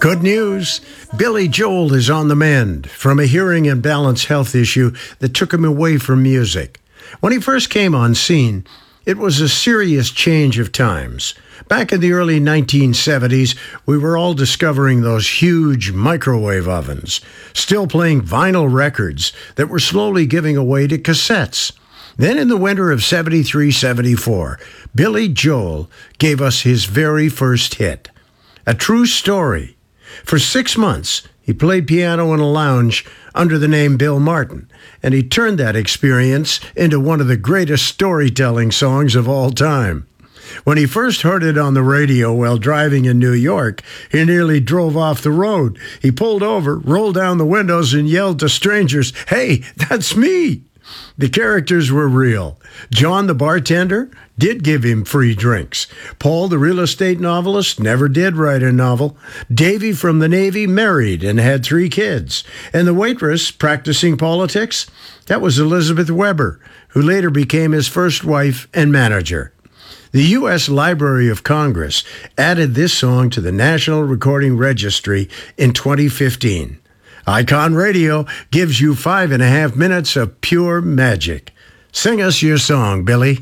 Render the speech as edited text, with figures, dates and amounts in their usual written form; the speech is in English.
Good news. Billy Joel is on the mend from a hearing imbalance health issue that took him away from music. When he first came on scene, it was a serious change of times. Back in the early 1970s, we were all discovering those huge microwave ovens, still playing vinyl records that were slowly giving away to cassettes. Then in the winter of 73-74, Billy Joel gave us his very first hit. A true story. For 6 months, he played piano in a lounge under the name Bill Martin, and he turned that experience into one of the greatest storytelling songs of all time. When he first heard it on the radio while driving in New York, he nearly drove off the road. He pulled over, rolled down the windows, and yelled to strangers, "Hey, that's me!" The characters were real. John, the bartender, did give him free drinks. Paul, the real estate novelist, never did write a novel. Davy from the Navy married and had 3 kids. And the waitress practicing politics, that was Elizabeth Weber, who later became his first wife and manager. The U.S. Library of Congress added this song to the National Recording Registry in 2015. Icon Radio gives you 5.5 minutes of pure magic. Sing us your song, Billy.